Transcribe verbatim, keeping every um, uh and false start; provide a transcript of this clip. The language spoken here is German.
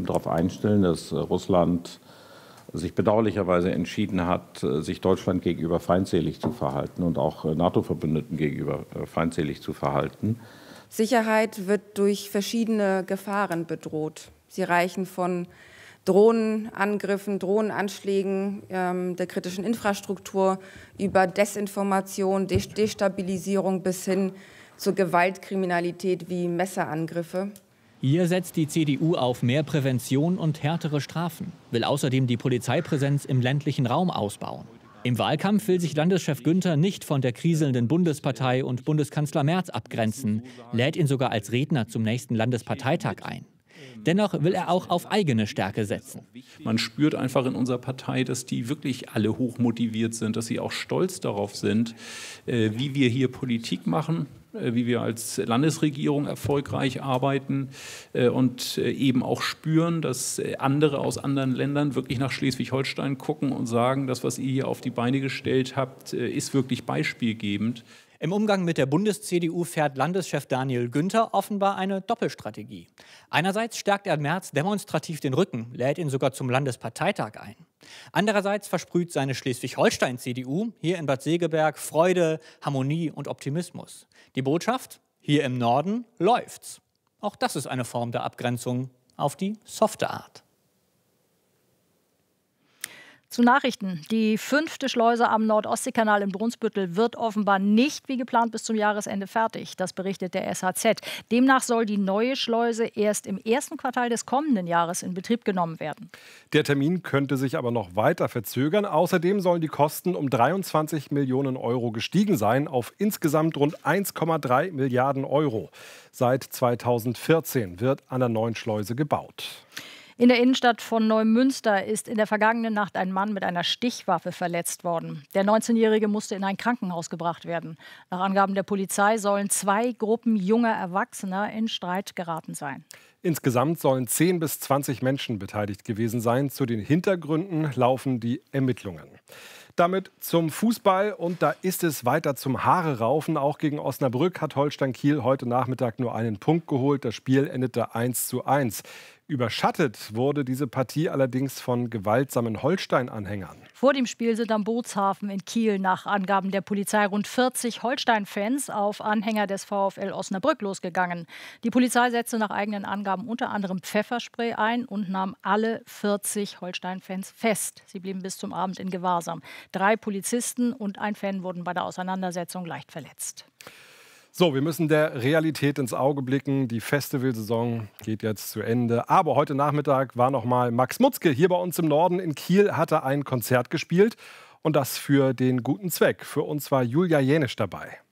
darauf einstellen, dass Russland sich bedauerlicherweise entschieden hat, sich Deutschland gegenüber feindselig zu verhalten und auch NATO-Verbündeten gegenüber feindselig zu verhalten. Sicherheit wird durch verschiedene Gefahren bedroht. Sie reichen von Drohnenangriffen, Drohnenanschlägen ähm, der kritischen Infrastruktur über Desinformation, Destabilisierung bis hin zur Gewaltkriminalität wie Messerangriffe. Hier setzt die C D U auf mehr Prävention und härtere Strafen, will außerdem die Polizeipräsenz im ländlichen Raum ausbauen. Im Wahlkampf will sich Landeschef Günther nicht von der kriselnden Bundespartei und Bundeskanzler Merz abgrenzen, lädt ihn sogar als Redner zum nächsten Landesparteitag ein. Dennoch will er auch auf eigene Stärke setzen. Man spürt einfach in unserer Partei, dass die wirklich alle hochmotiviert sind, dass sie auch stolz darauf sind, wie wir hier Politik machen, wie wir als Landesregierung erfolgreich arbeiten und eben auch spüren, dass andere aus anderen Ländern wirklich nach Schleswig-Holstein gucken und sagen, das, was ihr hier auf die Beine gestellt habt, ist wirklich beispielgebend. Im Umgang mit der Bundes-C D U fährt Landeschef Daniel Günther offenbar eine Doppelstrategie. Einerseits stärkt er Merz demonstrativ den Rücken, lädt ihn sogar zum Landesparteitag ein. Andererseits versprüht seine Schleswig-Holstein-C D U hier in Bad Segeberg Freude, Harmonie und Optimismus. Die Botschaft: Hier im Norden läuft's. Auch das ist eine Form der Abgrenzung auf die softe Art. Zu Nachrichten. Die fünfte Schleuse am Nordostseekanal in Brunsbüttel wird offenbar nicht wie geplant bis zum Jahresende fertig. Das berichtet der S H Z. Demnach soll die neue Schleuse erst im ersten Quartal des kommenden Jahres in Betrieb genommen werden. Der Termin könnte sich aber noch weiter verzögern. Außerdem sollen die Kosten um dreiundzwanzig Millionen Euro gestiegen sein auf insgesamt rund eins Komma drei Milliarden Euro. Seit zweitausendvierzehn wird an der neuen Schleuse gebaut. In der Innenstadt von Neumünster ist in der vergangenen Nacht ein Mann mit einer Stichwaffe verletzt worden. Der neunzehnjährige musste in ein Krankenhaus gebracht werden. Nach Angaben der Polizei sollen zwei Gruppen junger Erwachsener in Streit geraten sein. Insgesamt sollen zehn bis zwanzig Menschen beteiligt gewesen sein. Zu den Hintergründen laufen die Ermittlungen. Damit zum Fußball und da ist es weiter zum Haare raufen. Auch gegen Osnabrück hat Holstein Kiel heute Nachmittag nur einen Punkt geholt. Das Spiel endete eins zu eins. Überschattet wurde diese Partie allerdings von gewaltsamen Holstein-Anhängern. Vor dem Spiel sind am Bootshafen in Kiel nach Angaben der Polizei rund vierzig Holstein-Fans auf Anhänger des VfL Osnabrück losgegangen. Die Polizei setzte nach eigenen Angaben unter anderem Pfefferspray ein und nahm alle vierzig Holstein-Fans fest. Sie blieben bis zum Abend in Gewahrsam. Drei Polizisten und ein Fan wurden bei der Auseinandersetzung leicht verletzt. So, wir müssen der Realität ins Auge blicken. Die Festivalsaison geht jetzt zu Ende. Aber heute Nachmittag war noch mal Max Mutzke hier bei uns im Norden. In Kiel hat er ein Konzert gespielt. Und das für den guten Zweck. Für uns war Julia Jänisch dabei.